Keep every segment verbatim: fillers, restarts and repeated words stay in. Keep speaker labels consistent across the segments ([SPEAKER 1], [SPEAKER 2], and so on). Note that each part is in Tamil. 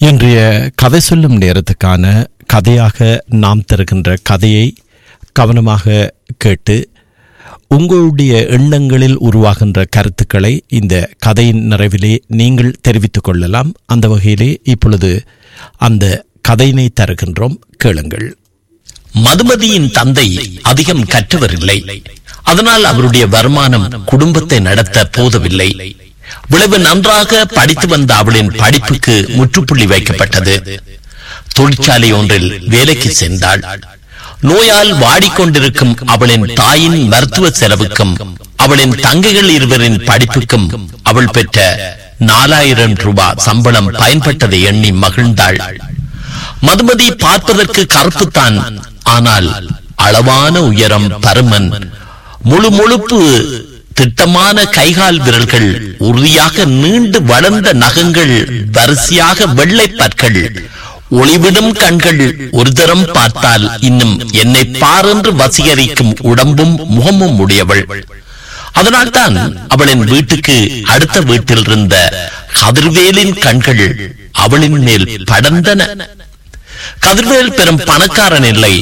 [SPEAKER 1] இன்றைய கதை சொல்லும் நேரத்துக்கான கதையாக நாம் தருகின்ற கதையை கவனமாக கேட்டு உங்களுடைய எண்ணங்களில் உருவாகின்ற கருத்துக்களை இந்த கதையின் நிறைவிலே நீங்கள் தெரிவித்துக் கொள்ளலாம். அந்த வகையிலே இப்பொழுது அந்த கதையினை தருகின்றோம், கேளுங்கள்.
[SPEAKER 2] மதுமதியின் தந்தை அதிகம் கற்றவர் இல்லை. அதனால் அவருடைய வருமானம் குடும்பத்தை நடத்த போதவில்லை. விளைவு நன்றாக படித்து வந்த அவளின் படிப்புக்கு முற்றுப்புள்ளி வைக்கப்பட்டது. தொழிற்சாலை ஒன்றில் வேலைக்கு சென்றாள். நோயால் வாடிக்கொண்டிருக்கும் அவளின் தாயின் மருத்துவ செலவுக்கும் அவளின் தங்கைகள் இருவரின் படிப்புக்கும் அவள் பெற்ற நாலாயிரம் ரூபாய் சம்பளம் பயன்பட்டதை எண்ணி மகிழ்ந்தாள். மதுமதி பார்ப்பதற்கு கருப்புத்தான், ஆனால் அளவான உயரம், பருமன், முழு முழுப்பு, திட்டமான கைகால் விரல்கள், உறுதியாக நீண்டு வளர்ந்த நகங்கள், வரிசையாக வெள்ளை பற்கள், ஒளிவிடும் கண்கள், ஒரு தரம் பார்த்தால் இன்னும் என்னை பாரென்று வசீகரிக்கும் உடம்பும் முகமும் உடையவள். அதனால்தான் அவளின் வீட்டுக்கு அடுத்த வீட்டில் இருந்த கதிர்வேலின் கண்கள் அவளின் மேல் படர்ந்தன. கதிர்வேல் பெரும் பணக்காரன் இல்லை,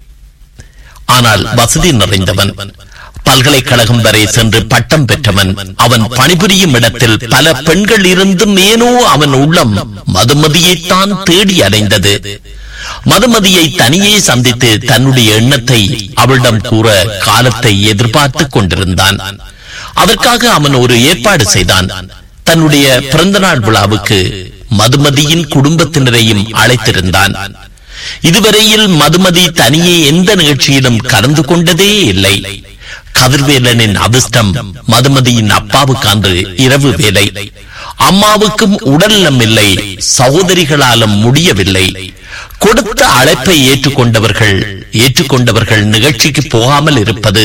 [SPEAKER 2] ஆனால் வசதி நிறைந்தவன். பல்கலைக்கழகம் வரை சென்று பட்டம் பெற்றவன். அவன் பணிபுரியும் இடத்தில் பல பெண்கள் இருந்தும் ஏனோ அவன் உள்ளம் மதுமதியைத்தான் தேடி அடைந்தது. மதுமதியை தனியே சந்தித்து தன்னுடைய எண்ணத்தை அவளிடம் கூற காலத்தை எதிர்பார்த்து கொண்டிருந்தான். அதற்காக அவன் ஒரு ஏற்பாடு செய்தான். தன்னுடைய பிறந்தநாள் விழாவுக்கு மதுமதியின் குடும்பத்தினரையும் அழைத்திருந்தான். இதுவரையில் மதுமதி தனியே எந்த நிகழ்ச்சியிலும் கலந்து கொண்டதே இல்லை. கதிர்வேலனின் அதிர்ஷ்டம், மதுமதியின் அப்பாவுக்கு அன்று இரவு வேலை. அம்மாவுக்கும் உடல்நலம் இல்லை, சகோதரிகளாலும் முடியவில்லை. கொடுத்த அழைப்பை ஏற்றுக்கொண்டவர்கள் ஏற்றுக்கொண்டவர்கள் நிகழ்ச்சிக்கு போகாமல் இருப்பது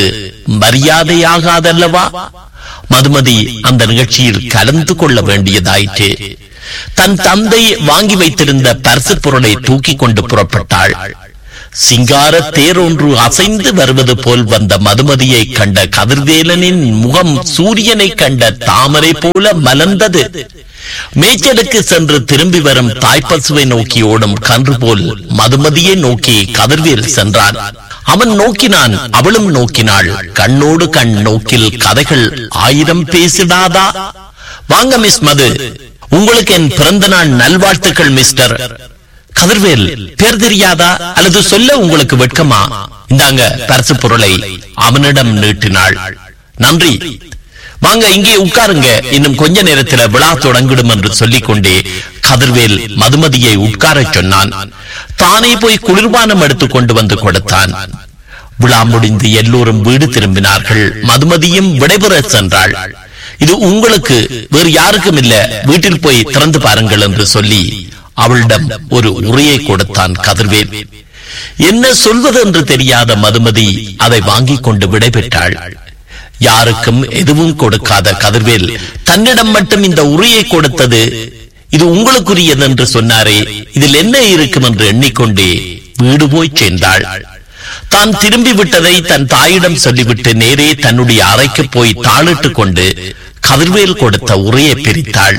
[SPEAKER 2] மரியாதையாகாதல்லவா? மதுமதி அந்த நிகழ்ச்சியில் கலந்து கொள்ள வேண்டியதாயிற்று. தன் தந்தை வாங்கி வைத்திருந்த பரிசு பொருளை தூக்கி கொண்டு புறப்பட்டாள். சிங்கார தேரொன்று அசைந்து வருவது போல் வந்த மதுமதியை கண்ட கதிர்வேலனின் முகம் சூரியனை கண்ட தாமரை போல மலர்ந்தது. மேய்ச்சலுக்கு சென்று திரும்பி வரும் தாய்ப்பசுவை நோக்கி ஓடும் கன்று போல் மதுமதியை நோக்கி கதிர்வேல் சென்றான். அவன் நோக்கினான், அவளும் நோக்கினாள். கண்ணோடு கண் நோக்கில் கதைகள் ஆயிரம் பேசிடாதா? வாங்க மிஸ் மது, உங்களுக்கு என் பிறந்த நாள் நல்வாழ்த்துக்கள் மிஸ்டர். கதிர்வேல், பேர் தெரியாதா அல்லது சொல்ல உங்களுக்கு வெட்கமா? இந்தாங்க பரிசு பொருளை அவனிடம் நீட்டினாள். நன்றி, வாங்க இங்கே உட்காருங்க, இன்னும் கொஞ்ச நேரத்தில் விழா தொடங்கிடும் என்று சொல்லிக் கொண்டே கதிர்வேல் மதுமதியை உட்கார சொன்னான். தானே போய் குளிர்பானம் எடுத்துக் கொண்டு வந்து கொடுத்தான். விழா முடிந்து எல்லோரும் வீடு திரும்பினார்கள். மதுமதியும் விடைபெற சென்றாள். இது உங்களுக்கு, வேறு யாருக்கும் இல்ல, வீட்டில் போய் திறந்து பாருங்கள் என்று சொல்லி அவளிடம் ஒரு உரையை கொடுத்தான் கதிர்வேல். என்ன சொல்வது என்று தெரியாத மதுமதி அதை வாங்கிக் கொண்டு விடைபெற்றாள். யாருக்கும் எதுவும் கொடுக்காத கதிர்வேல் தன்னிடம் மட்டும் இந்த உரையை கொடுத்தது, இது உங்களுக்குரியது என்று சொன்னாரே, இதில் என்ன இருக்கும் என்று எண்ணிக்கொண்டே வீடு போய் சேர்ந்தாள். தான் திரும்பி விட்டதை தன் தாயிடம் சொல்லிவிட்டு நேரே தன்னுடைய அறைக்கு போய் தாளிட்டு கொண்டு கதிர்வேல் கொடுத்த உரையை பிரித்தாள்.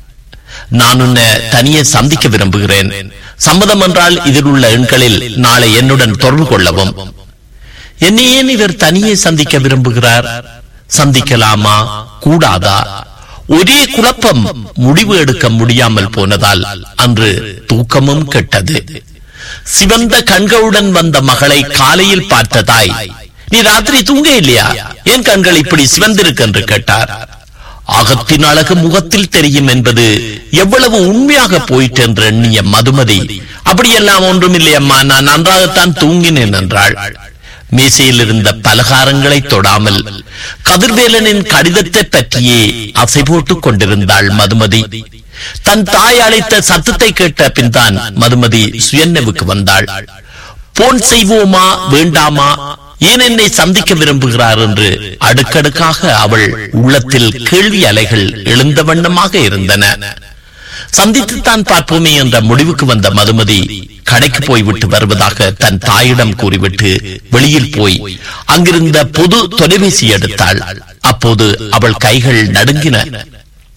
[SPEAKER 2] நான் உன்னை தனியே சந்திக்க விரும்புகிறேன். சம்மதம் என்றால் இதில் உள்ள எண்களில் நாளை என்னுடன் தொடர்பு கொள்ளவும். என்னை ஏன் இவர் தனியே சந்திக்க விரும்புகிறார்? சந்திக்கலாமா கூடாதா? ஒரே குழப்பம். முடிவு எடுக்க முடியாமல் போனதால் அன்று தூக்கமும் கெட்டது. சிவந்த கண்களுடன் வந்த மகளை காலையில் பார்த்த தாய், நீ ராத்திரி தூங்க இல்லையா? ஏன் கண்கள் இப்படி சிவந்திருக்கு என்று கேட்டார். அகத்தின் அழகு முகத்தில் தெரியும் என்பது எவ்வளவு உண்மையாக போயிட்டு என்று எண்ணிய மதுமதி, அப்படியெல்லாம் ஒன்றும் இல்லையம்மா, நான் நன்றாகத்தான் தூங்கினேன் என்றாள். மேசையில் இருந்த பலகாரங்களை தொடாமல் கதிர்வேலனின் கடிதத்தை பற்றியே அசை போட்டுக் கொண்டிருந்தாள் மதுமதி. தன் தாய் அழைத்த சத்தத்தை கேட்ட பின் தான் மதுமதி சுயநினைவுக்கு வந்தாள். போன் செய்வோமா வேண்டாமா, ஏன் என்னை சந்திக்க விரும்புகிறார் என்று அடுக்கடுக்காக அவள் உள்ளத்தில் கேள்வி அலைகள் எழுந்த வண்ணமாக இருந்தன. சந்தித்துத்தான் பார்ப்போமே என்ற முடிவுக்கு வந்த மதுமதி கடைக்கு போய்விட்டு வருவதாக தன் தாயிடம் கூறிவிட்டு வெளியில் போய் அங்கிருந்த பொது தொலைபேசி எடுத்தாள். அப்போது அவள் கைகள் நடுங்கின.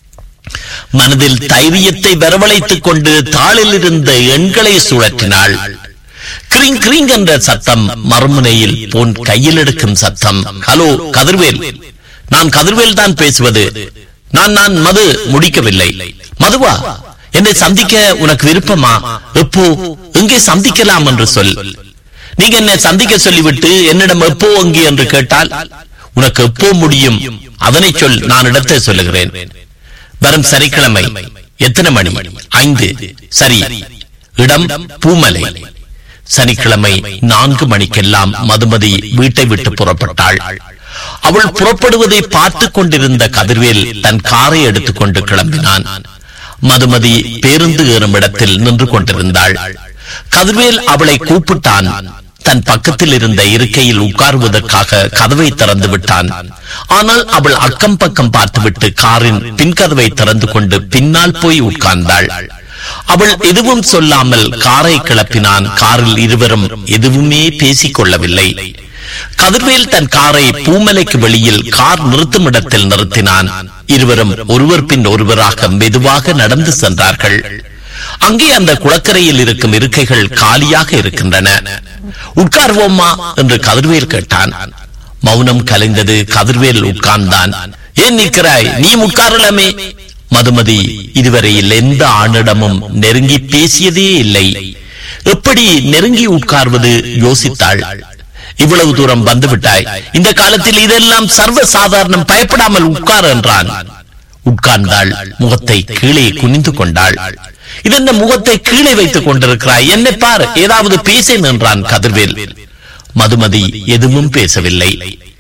[SPEAKER 2] மனதில் தைரியத்தை வரவழைத்துக் கொண்டு தாளில் இருந்த எண்களை சுழற்றினாள். கிரிங் கிரிங் என்ற சத்தம், மறுமுனையில் போன் கையில் எடுக்கும் சத்தம். ஹலோ கதிர்வேல், நான் கதிர்வேல் தான் பேசுவது. நான் நான் மது முடிக்கவில்லை. மதுவா, என்னை சந்திக்க உனக்கு விருப்பமா? எப்போ, எங்கே சந்திக்கலாம் என்று சொல். நீங்க என்னை சந்திக்க சொல்லிவிட்டு என்னிடம் எப்போ அங்கே என்று கேட்டால் உனக்கு எப்போ முடியும் அதனை சொல், நான் இடத்தை சொல்லுகிறேன். வரும் சனிக்கிழமை. எத்தனை மணி? ஐந்து. சரி. இடம் பூமலை. சனிக்கிழமை நான்கு மணிக்கெல்லாம் மதுமதி வீட்டை விட்டு புறப்பட்டாள். அவள் புறப்படுவதை பார்த்து கொண்டிருந்த கதிர்வேல் தன் காரை எடுத்துக்கொண்டு கிளம்பினான். மதுமதி பேருந்து ஏறும் இடத்தில் நின்று கொண்டிருந்தாள். கதிர்வேல் அவளை கூப்பிட்டான். தன் பக்கத்தில் இருந்த இருக்கையில் உட்காருவதற்காக கதவை திறந்து விட்டான். ஆனால் அவள் அக்கம் பக்கம் பார்த்துவிட்டு காரின் பின்கதவை திறந்து கொண்டு பின்னால் போய் உட்கார்ந்தாள். அவள் எதுவும் சொல்லாமல் காரை கிளப்பினான். காரில் இருவரும் எதுவுமே பேசிக் கொள்ளவில்லை. கதிர்வேல் தன் காரை பூமலைக்கு வெளியில் கார் நிறுத்தும் இடத்தில் நிறுத்தினான். இருவரும் ஒருவர் பின் ஒருவராக மெதுவாக நடந்து சென்றார்கள். அங்கே அந்த குளக்கரையில் இருக்கும் இருக்கைகள் காலியாக இருக்கின்றன. உட்கார்வோமா என்று கதிர்வேல் கேட்டான். மௌனம் கலைந்தது. கதிர்வேல் உட்கார்ந்தான். ஏன் நிற்கிறாய், நீ உட்காரலாமே. மதுமதி இதுவரையில் எந்த ஆணிடமும் நெருங்கி பேசியதே இல்லை. எப்படி நெருங்கி உட்கார்வது யோசித்தாள். இவ்வளவு தூரம் வந்துவிட்டாய், இந்த காலத்தில் இதெல்லாம் சர்வ சாதாரணம், பயப்படாமல் உட்கார் என்றான். உட்கார்ந்தாள். முகத்தை கீழே குனிந்து கொண்டாள். இதென்ன முகத்தை கீழே வைத்துக் கொண்டிருக்கிறாய், என்னை பார், ஏதாவது பேசேன் என்றான் கதிர்வேல். மதுமதி எதுவும் பேசவில்லை.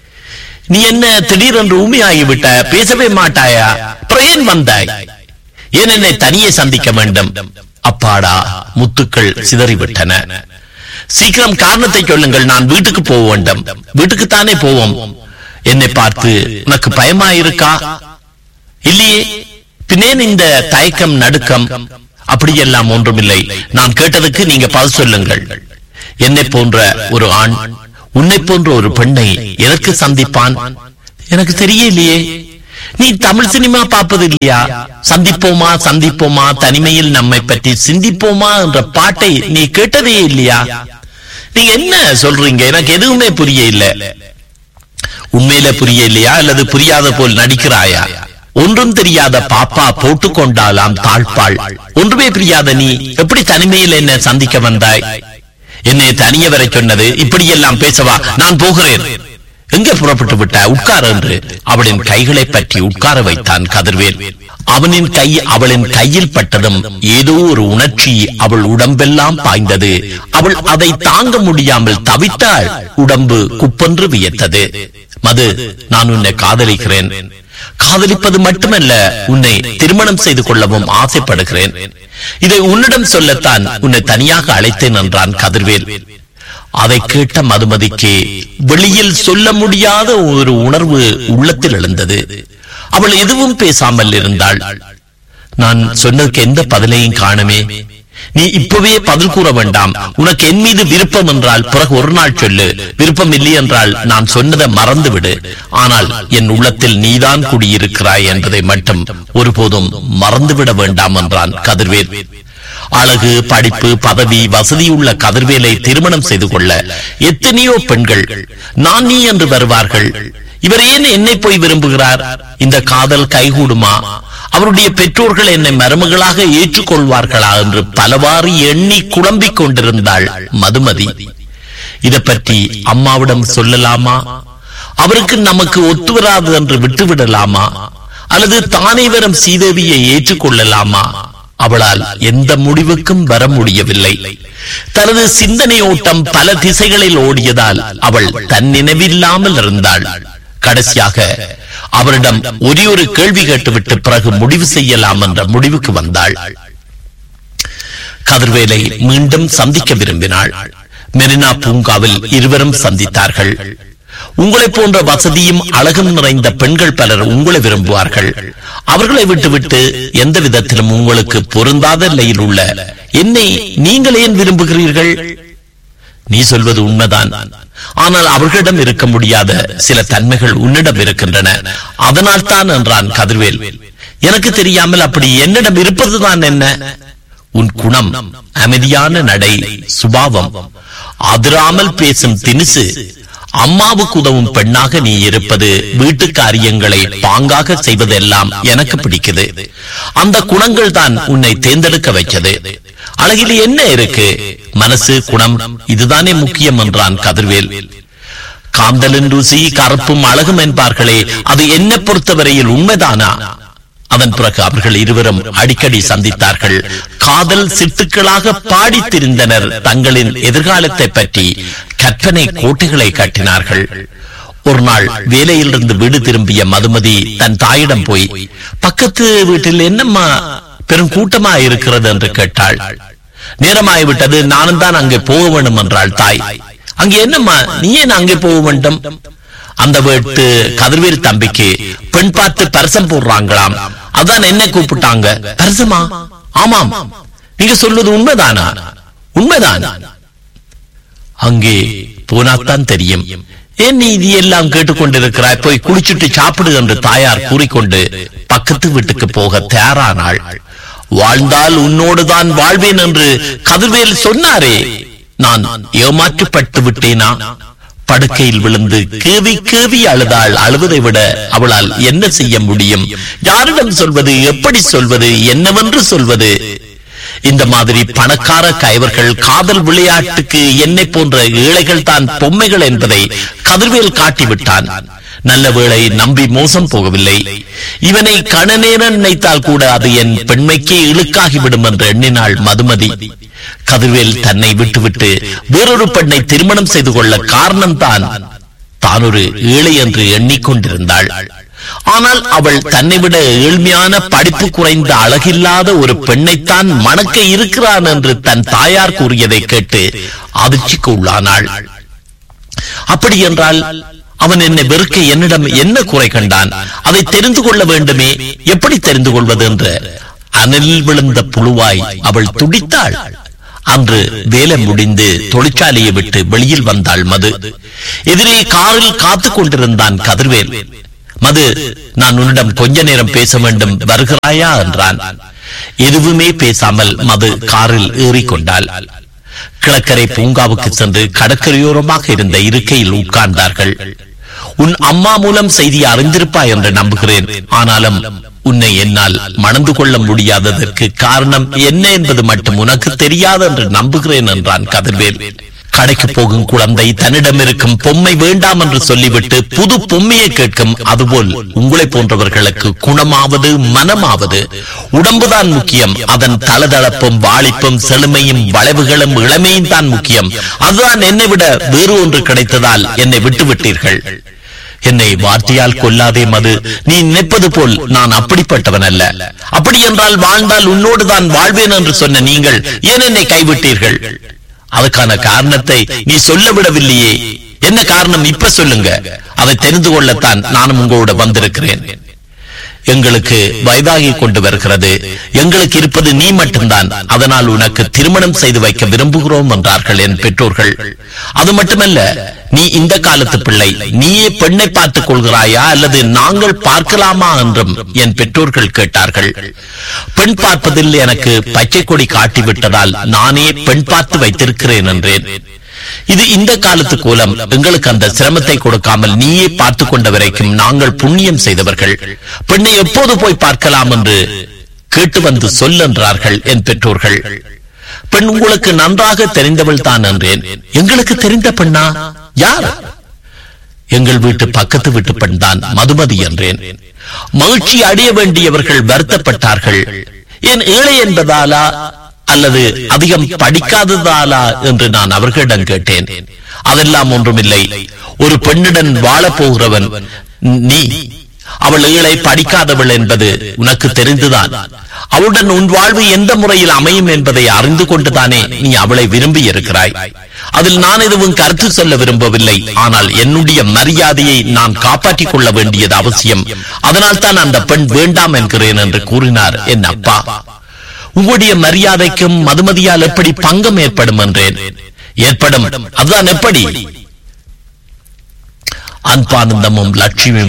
[SPEAKER 2] நீ என்ன திடீரென்று ஊமையாகிவிட்ட, பேசவே மாட்டாயா? ஏன் வந்தாய்? ஏன் என்னை தனியே சந்திக்க வேண்டும்? அப்பாடா, முத்துக்கள் சிதறிவிட்டன. சீக்கிரம் காரணத்தை சொல்லுங்கள், நான் வீட்டுக்கு போக வேண்டும். வீட்டுக்குத்தானே போவோம். என்னை பார்த்து உனக்கு பயமாயிருக்கா? இல்லையே. பின்னேன் இந்த தயக்கம், நடுக்கம்? அப்படியெல்லாம் ஒன்றுமில்லை. நான் கேட்டதுக்கு நீங்க பதில் சொல்லுங்கள். என்னை போன்ற ஒரு ஆண் உன்னை போன்ற ஒரு பெண்ணை எதற்கு சந்திப்பான்? எனக்கு தெரியலையே. நீ தமிழ் சினிமா பார்ப்பது இல்லையா? சந்திப்போமா சந்திப்போமா, தனிமையில் நம்மை பற்றி சிந்திப்போமா என்ற பாட்டை நீ கேட்டதே இல்லையா? நீங்க என்ன சொல்றீங்க? எனக்கு எதுவுமே புரிய இல்ல. உண்மையில புரிய இல்லையா அல்லது புரியாத போல் நடிக்கிறாயா? ஒன்றும் தெரியாத பாப்பா போட்டுக் கொண்டாலாம் தாழ்பாள். ஒன்றுமே புரியாத நீ எப்படி தனிமையில் என்ன சந்திக்க வந்தாய்? என்னை தனிய வரை சொன்னது இப்படியெல்லாம் பேசவா? நான் போகிறேன். எங்கே புறப்பட்டு விட்ட? உட்கார் என்று அவளின் கைகளை பற்றி உட்கார வைத்தான் கதிர்வேல். அவனின் கை அவளின் கையில் பட்டதும் ஏதோ ஒரு உணர்ச்சி அவள் உடம்பெல்லாம் பாய்ந்தது. அவள் அதை தாங்க முடியாமல் தவித்தாள். உடம்பு குப்பென்று வியத்தது. மது, நான் உன்னை காதலிக்கிறேன். காதலிப்பது மட்டுமல்ல, உன்னை திருமணம் செய்து கொள்ளவும் ஆசைப்படுகிறேன். இதை உன்னிடம் சொல்லத்தான் உன்னை தனியாக அழைத்தேன் என்றான் கதிர்வேல். அதை கேட்ட மதுமதிக்கு வெளியில் சொல்ல முடியாத ஒரு உணர்வு உள்ளத்தில் எழுந்தது. அவள் எதுவும் பேசாமல் இருந்தாள். நான் சொன்னதுக்கு எந்த பதிலையும் காணுமே. நீ இப்பவே பதில் கூற வேண்டாம். உனக்கு என் மீது விருப்பம் என்றால் பிறகு ஒரு நாள் சொல்லு. விருப்பம் இல்லை என்றால் நான் சொன்னதை மறந்து விடு. ஆனால் என் உள்ளத்தில் நீதான் குடியிருக்கிறாய் என்பதை மட்டும் ஒருபோதும் மறந்துவிட வேண்டாம் என்றான் கதிர்வேல். அழகு, படிப்பு, பதவி, வசதியுள்ள கதிர்வேலை திருமணம் செய்து கொள்ள எத்தனையோ பெண்கள் நான் நீ என்று வருவார்கள். இவர் ஏன் என்னை போய் விரும்புகிறார்? இந்த காதல் கைகூடுமா? அவருடைய பெற்றோர்கள் என்னை மருமகளாக ஏற்றுக்கொள்வார்களா என்று பலவாறு எண்ணி குழம்பிக் கொண்டிருந்தாள் மதுமதி. இதை பற்றி அம்மாவிடம் சொல்லலாமா? அவருக்கு நமக்கு ஒத்து வராது என்று விட்டுவிடலாமா? அல்லது தானே வரும் சீதேவியை ஏற்றுக்கொள்ளலாமா? அவளால் எந்த முடிவுக்கும் வர முடியவில்லை. தனது சிந்தனை ஓட்டம் பல திசைகளில் ஓடியதால் அவள் தன் நினைவில்லாமல் இருந்தாள். கடைசியாக அவரிடம் ஒரே ஒரு கேள்வி கேட்டுவிட்டு பிறகு முடிவு செய்யலாம் என்ற முடிவுக்கு வந்தாள். கதிர்வேலை மீண்டும் சந்திக்க விரும்பினாள். மெரினா பூங்காவில் இருவரும் சந்தித்தார்கள். உங்களை போன்ற வசதியும் அழகும் நிறைந்த பெண்கள் பலர் உங்களை விரும்புவார்கள். அவர்களை விட்டுவிட்டு எந்த விதத்திலும் உங்களுக்கு பொருந்தாத நிலையில் உள்ள என்னை நீங்கள் ஏன் விரும்புகிறீர்கள்? நீ சொல்வது உண்மைதான். ஆனால் அவர்களிடம் இருக்க முடியாத சில தன்மைகள் உன்னிடம் இருக்கின்றன. அதனால் தான் என்றான் கதிர்வேல். எனக்கு தெரியாமல் அப்படி என்னிடம் இருப்பதுதான் என்ன? உன் குணம், அமைதியான நடை, சுபாவம், அதிராமல் பேசும் தினுசு, அம்மாவுக்கு உதவும் பெண்ணாக நீ இருப்பது, வீட்டு காரியங்களை பாங்காக செய்வதெல்லாம் எனக்கு பிடிக்குது. அந்த குணங்கள் தான் உன்னை தேர்ந்தெடுக்க வைச்சது. அழகில் என்ன இருக்கு? மனசு, குணம், இதுதானே முக்கியம் என்றான் கதிர்வேல். காந்தலின் ருசி கருப்பும் அழகும் என்பார்களே, அது என்ன பொறுத்தவரையில் உண்மைதானா? அதன் பிறகு அவர்கள் இருவரும் அடிக்கடி சந்தித்தார்கள். காதல் சிட்டுக்களாக பாடி திரிந்தனர். தங்களின் எதிர்காலத்தை பற்றி கற்பனை கோட்டைகளை கட்டினார்கள். ஒரு நாள் வேலையிலிருந்து வீடு திரும்பிய மதுமதி தன் தாயிடம் போய், பக்கத்து வீட்டில் என்னம்மா பெரும் கூட்டமா இருக்கிறது என்று கேட்டாள். நேரமாய்விட்டது, நானும் தான் அங்கே போக வேண்டும் என்றாள் தாய். அங்கே என்னம்மா, நீ ஏன் அங்கே போக வேண்டும்? அந்த வீட்டு கதிர்வேல் தம்பிக்கு பெண் பார்த்து பரிசம் போடுறாங்களாம், அதான் என்ன கூப்பிட்டாங்க. பரிசமா? ஆமாம். நீங்க சொல்வது உண்மைதானா? உண்மைதான். அங்கே போனாத்தான் தெரியும். ஏன் நீ இது எல்லாம் கேட்டுக்கொண்டிருக்கிறாய்? போய் குளிச்சுட்டு சாப்பிடு என்று தாயார் கூறிக்கொண்டு பக்கத்து வீட்டுக்கு போக தயாரானாள். வாழ்ந்தால் உன்னோடுதான் வாழ்வேன் என்று கதிர்வேல் சொன்னாரே, நான் ஏமாற்றப்பட்டு விட்டேனா? படுக்கையில் விழுந்து கேவி கேவி அழுதாள். அழுவதை விட அவளால் என்ன செய்ய முடியும்? யாரிடம் சொல்வது? எப்படி சொல்வது? என்னவென்று சொல்வது? இந்த மாதிரி பணக்கார கைவர்கள் காதல் விளையாட்டுக்கு என்னை போன்ற ஏழைகள் தான் பொம்மைகள் என்பதை கதிர்வேல் காட்டிவிட்டான். நல்ல வேளை நம்பி மோசம் போகவில்லை. இவனை கண நேரம் நினைத்தால் கூட அது என் பெண்மைக்கே இழுக்காகிவிடும் என்று எண்ணினாள் மதுமதி. கதிர்வேல் தன்னை விட்டுவிட்டு வேறொரு பெண்ணை திருமணம் செய்து கொள்ள காரணம்தான் தான் ஒரு ஏழை என்று எண்ணிக்கொண்டிருந்தாள். ஆனால் அவள் தன்னை விட ஏழ்மையான, படிப்பு குறைந்த, அழகில்லாத ஒரு பெண்ணைத்தான் மணக்க இருக்கிறான் என்று தன் தாயார் கூறியதை கேட்டு அதிர்ச்சிக்கு உள்ளானாள். அப்படி என்றால் அவன் என்னை வெறுக்க என்னிடம் என்ன குறை கண்டான்? அதை தெரிந்து கொள்ள வேண்டுமே. எப்படி தெரிந்து கொள்வது என்று அனல் விழுந்த புழுவாய் அவள் துடித்தாள். அன்று வேலை முடிந்து தொழிற்சாலையை விட்டு வெளியில் வந்தாள் மது. எதிரே காரில் காத்துக் கொண்டிருந்தான் கதிர்வேல். மது, நான் உன்னிடம் கொஞ்ச நேரம் பேச வேண்டும், வருகிறாயா என்றான். எதுவுமே பேசாமல் மது காரில் ஏறிக்கொண்டாள். கிழக்கரை பூங்காவுக்கு சென்று கடற்கரையோரமாக இருந்த இருக்கையில் உட்கார்ந்தார்கள். உன் அம்மா மூலம் செய்தி அறிந்திருப்பாய் என்று நம்புகிறேன். ஆனாலும் உன்னை என்னால் மணந்து கொள்ள முடியாததற்கு காரணம் என்ன என்பது மட்டும் உனக்கு தெரியாது என்று நம்புகிறேன் என்றான் கதிர்வேல். கடைக்கு போகும் குழந்தை தன்னிடம் இருக்கும் பொம்மை வேண்டாம் என்று சொல்லிவிட்டு புது பொம்மையை கேட்கும். அதுபோல் உங்களை போன்றவர்களுக்கு குணமாவது மனமாவது உடம்புதான் முக்கியம். அதன் தளதளப்பும் வாளிப்பும் செழுமையும் வளைவுகளும் இளமையும் தான் முக்கியம். அதுதான் என்னை விட வேறு ஒன்று கிடைத்ததால் என்னை விட்டுவிட்டீர்கள். என்னை வார்த்தையால் கொல்லாதே மது. நீ நினைப்பது போல் நான் அப்படிப்பட்டவன் அல்ல. அப்படி என்றால் வாழ்ந்தால் உன்னோடு தான் வாழ்வேன் என்று சொன்ன நீங்கள் ஏன் என்னை கைவிட்டீர்கள்? அதுக்கான காரணத்தை நீ சொல்ல விடவில்லையே. என்ன காரணம்? இப்ப சொல்லுங்க. அதை தெரிந்து கொள்ளத்தான் நானும் உங்களோட வந்திருக்கிறேன். எங்களுக்கு வயதாகி கொண்டு வருகிறது. எங்களுக்கு இருப்பது நீ மட்டும்தான். அதனால் உனக்கு திருமணம் செய்து வைக்க விரும்புகிறோம் என்றார்கள் என் பெற்றோர்கள். அது மட்டுமல்ல, நீ இந்த காலத்து பிள்ளை, நீயே பெண்ணை பார்த்துக் கொள்கிறாயா அல்லது நாங்கள் பார்க்கலாமா என்றும் என் பெற்றோர்கள் கேட்டார்கள். பெண் பார்ப்பதில் எனக்கு பச்சை கொடி காட்டிவிட்டதால் நானே பெண் பார்த்து வைத்திருக்கிறேன் என்றேன். இது இந்த காலத்து கோலம். எங்களுக்கு அந்த சிரமத்தை கொடுக்காமல் நீயே பார்த்து கொண்ட வரைக்கும் நாங்கள் புண்ணியம் செய்தவர்கள். பெண்ணை எப்போது போய் பார்க்கலாம் என்று கேட்டு வந்து சொல் என்றார்கள் என் பெற்றோர்கள். பெண் உங்களுக்கு நன்றாக தெரிந்தவள் தான் என்றேன். எங்களுக்கு தெரிந்த பெண்ணா? யார்? எங்கள் வீட்டு பக்கத்து வீட்டு பெண் தான், மதுமதி என்றேன். மகிழ்ச்சி அடைய வேண்டியவர்கள் வருத்தப்பட்டார்கள். என் ஏழை என்பதாலா அல்லது அதிகம் படிக்காததாலா என்று நான் அவர்களிடம் கேட்டேன். அதெல்லாம் ஒன்றுமில்லை. ஒரு பெண்ணுடன் வாழப் போகிறவன் நீ. அவள் ஏழை, படிக்காதவள் என்பது உனக்கு தெரிந்துதான். அவளுடன் உன் வாழ்வு எந்த முறையில் அமையும் என்பதை அறிந்து கொண்டுதானே நீ அவளை விரும்பி இருக்கிறாய். அதில் நான் எதுவும் கருத்து சொல்ல விரும்பவில்லை. ஆனால் என்னுடைய மரியாதையை நான் காப்பாற்றிக் கொள்ள வேண்டியது அவசியம். அதனால் தான் அந்த பெண் வேண்டாம் என்கிறேன் என்று கூறினார் என் அப்பா. உங்களுடைய மரியாதைக்கும் மதுமதியால் எப்படி பங்கம் ஏற்படும் என்றேன். ஏற்படும். அதுதான் எப்படி? அன்பானந்தமும் லட்சுமியும்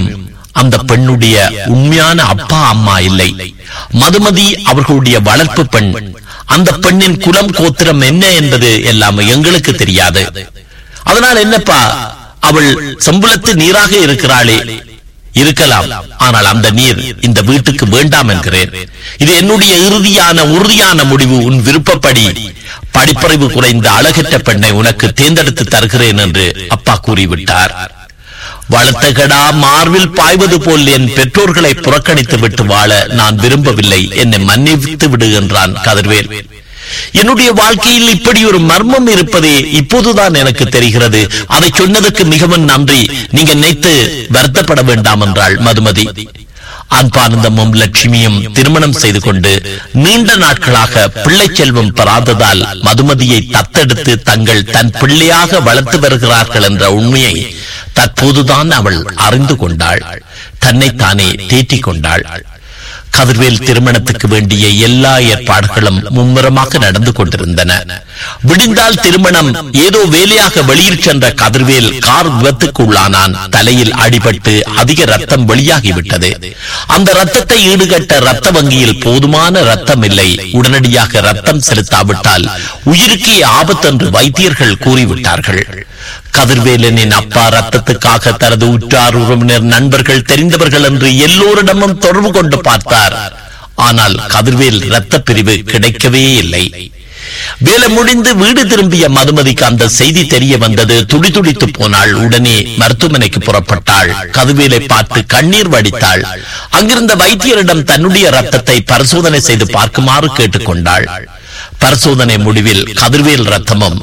[SPEAKER 2] அந்த பெண்ணுடைய உண்மையான அப்பா அம்மா இல்லை. மதுமதி அவர்களுடைய வளர்ப்பு பெண். அந்த பெண்ணின் குலம் கோத்திரம் என்ன என்பது எல்லாம் எங்களுக்கு தெரியாது. அதனால் என்னப்பா, அவள் சம்பளத்து நீராக இருக்கிறாளே, இருக்கலாம். ஆனால் அந்த நீர் இந்த வீட்டுக்கு வேண்டாம் என்கிறேன். இது என்னுடைய இறுதியான உறுதியான முடிவு. உன் விருப்பப்படி படிப்பறிவு குறைந்த அழகற்ற பெண்ணை உனக்கு தேர்ந்தெடுத்து தருகிறேன் என்று அப்பா கூறிவிட்டார். வளர்த்த கடா மார்பில் பாய்வது போல் என் பெற்றோர்களை புறக்கணித்து விட்டு வாழ நான் விரும்பவில்லை. என்னை மன்னித்து விடு என்றான் கதிர்வேல். என்னுடைய வாழ்க்கையில் இப்படி ஒரு மர்மம் இருப்பதே இப்போதுதான் எனக்கு தெரிகிறது. அதை சொன்னதுக்கு மிகவும் நன்றி. நீங்க நினைத்து வருத்தப்பட வேண்டாம் என்றாள் மதுமதி. அன்பானந்தமும் லட்சுமியும் திருமணம் செய்து கொண்டு நீண்ட நாட்களாக பிள்ளை செல்வம் பெறாததால் மதுமதியை தத்தெடுத்து தங்கள் தன் பிள்ளையாக வளர்த்து வருகிறார்கள் என்ற உண்மையை தற்போதுதான் அவள் அறிந்து கொண்டாள். தன்னைத்தானே தேற்றிக் கொண்டாள். கதிர்வேல் திருமணத்துக்கு வேண்டிய எல்லா ஏற்பாடுகளும் மும்முரமாக நடந்து கொண்டிருந்தன. விடிந்தால் திருமணம். ஏதோ வேலையாக வெளியில் சென்ற கதிர்வேல் கார் விபத்துக்கு உள்ளானான். தலையில் அடிபட்டு அதிக ரத்தம் வெளியாகிவிட்டது. அந்த ரத்தத்தை ஈடுகட்ட ரத்த வங்கியில் போதுமான ரத்தம் இல்லை. உடனடியாக ரத்தம் செலுத்தாவிட்டால் உயிருக்கே ஆபத்து என்று வைத்தியர்கள் கூறிவிட்டார்கள். கதிர்வேலனின் அப்பா ரத்தத்துக்காக தனது உற்றார் உறவினர் நண்பர்கள் தெரிந்தவர்கள் என்று எல்லோரிடமும் தொடர்பு கொண்டு பார்த்தார். ஆனால் கதிர்வேல் இரத்த பிரிவு கிடைக்கவே இல்லை. வேலை முடிந்து வீடு திரும்பிய மதுமதிக்கு அந்த செய்தி தெரிய வந்தது. துடி துடித்து போனாள். உடனே மருத்துவமனைக்கு புறப்பட்டாள். கதிர்வேலை பார்த்து கண்ணீர் வடித்தாள். அங்கிருந்த வைத்தியரிடம் தன்னுடைய ரத்தத்தை பரிசோதனை செய்து பார்க்குமாறு கேட்டுக்கொண்டாள். பரிசோதனை முடிவில் கதிர்வேல் ரத்தமும்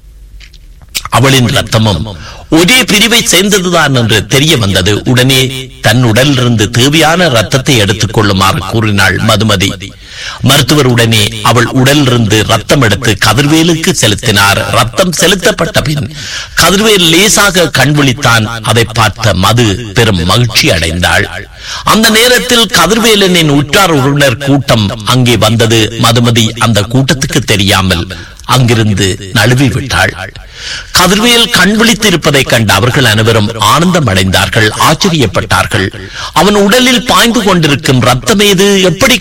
[SPEAKER 2] அவளின் ரத்தமும் ஒரே பிரிவை சேர்ந்ததுதான் என்று தெரிய வந்தது. உடனே தன் உடலிலிருந்து தேவையான ரத்தத்தை எடுத்துக் கொள்ளுமாறு கூறினாள் மதுமதி. மருத்துவர் உடனே அவள் உடலிலிருந்து ரத்தம் எடுத்து கதிர்வேலுக்கு செலுத்தினார். ரத்தம் செலுத்தப்பட்ட பின் கதிர்வேல் லேசாக கண் விழித்தான். அதை பார்த்த மது பெரும் மகிழ்ச்சி அடைந்தாள். அந்த நேரத்தில் கதிர்வேலனின் உற்றார் உறவினர் கூட்டம் அங்கே வந்தது. மதுமதி அந்த கூட்டத்துக்கு தெரியாமல் அங்கிருந்து நழுவி விட்டாள். கதிர்வேல் கண் விழித்து இருப்பதை கண்ட அவர்கள் அனைவரும் ஆனந்தம் அடைந்தார்கள், ஆச்சரியப்பட்டார்கள். அவன் உடலில் பாய்ந்து கொண்டிருக்கும் ரத்தம் ஏது, எப்படி